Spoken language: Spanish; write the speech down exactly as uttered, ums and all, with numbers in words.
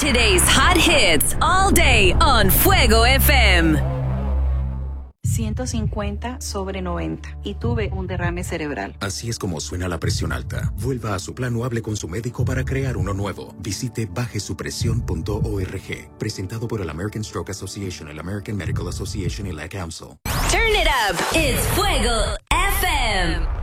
Today's hot hits all day on Fuego F M. ciento cincuenta sobre noventa y tuve un derrame cerebral. Así es como suena la presión alta. Vuelva a su plan o hable con su médico para crear uno nuevo. Visite baje su presión punto org. Presentado por el American Stroke Association, el American Medical Association y la C A M S L. Turn it up. It's Fuego F M.